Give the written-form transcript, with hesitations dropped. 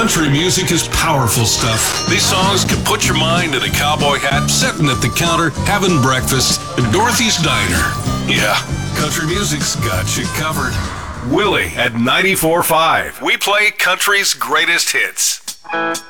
Country music is powerful stuff. These songs can put your mind in a cowboy hat, sitting at the counter, having breakfast at Dorothy's Diner. Yeah, country music's got you covered. Willie at 94.5. We play country's greatest hits.